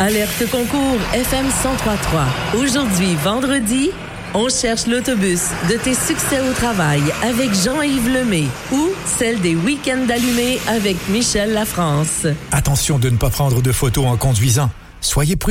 Alerte concours FM 103.3. Aujourd'hui, vendredi, on cherche l'autobus de tes succès au travail avec Jean-Yves Lemay ou celle des week-ends allumés avec Michel Lafrance. Attention de ne pas prendre de photos en conduisant. Soyez prudents.